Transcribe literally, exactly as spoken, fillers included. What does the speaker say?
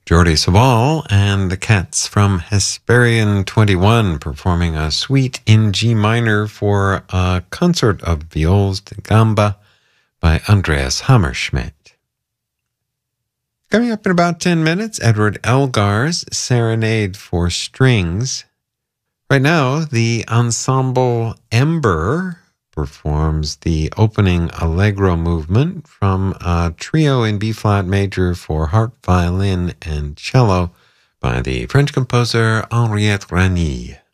Jordi Sabal and the Cats from Hesperian twenty-one performing a suite in G minor for a concert of viols da gamba by Andreas Hammerschmidt. Coming up in about ten minutes, Edward Elgar's Serenade for Strings. Right now, the ensemble Ember performs the opening Allegro movement from a trio in B-flat major for harp, violin, and cello by the French composer Henriette Rani.